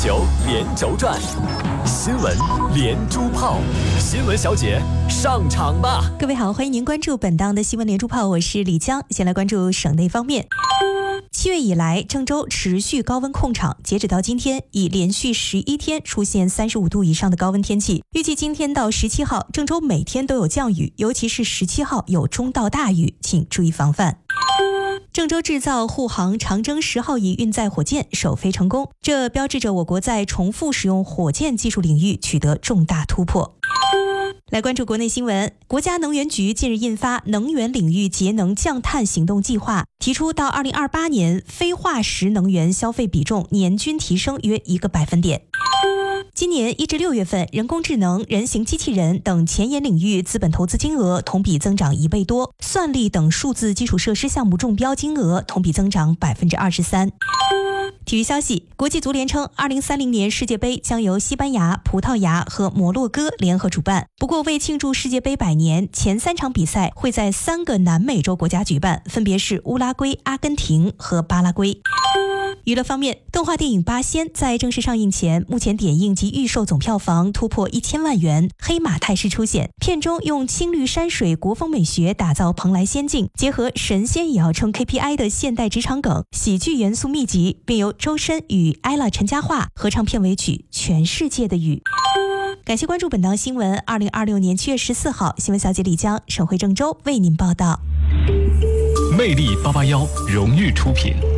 球连轴转，新闻连珠炮，新闻小姐上场吧！ 各位好，欢迎您关注本档的新闻连珠炮，我是李江。先来关注省内方面。7月以来，郑州持续高温控场，截止到今天，已连续11天出现35度以上的高温天气。预计今天到17号，郑州每天都有降雨，尤其是17号有中到大雨，请注意防范。郑州制造护航长征10号乙运载火箭首飞成功，这标志着我国在重复使用火箭技术领域取得重大突破。来关注国内新闻，国家能源局近日印发能源领域节能降碳行动计划，提出到2028年非化石能源消费比重年均提升约1个百分点。今年1至6月份，人工智能、人形机器人等前沿领域资本投资金额同比增长1倍多，算力等数字基础设施项目中标金额同比增长23%。体育消息，国际足联称2030年世界杯将由西班牙、葡萄牙和摩洛哥联合主办。不过，为庆祝世界杯100年，前3场比赛会在3个南美洲国家举办，分别是乌拉圭、阿根廷和巴拉圭。娱乐方面，动画电影《八仙》在正式上映前，目前点映及预售总票房突破1000万元，黑马态势出现。片中用青绿山水国风美学打造蓬莱仙境，结合神仙也要冲 KPI 的现代职场梗，喜剧元素密集，并由周深与 ella 陈嘉桦合唱片尾曲《全世界的雨》。感谢关注本档新闻。2026年7月14号，新闻小姐李江，省会郑州为您报道。 魅力881荣誉出品。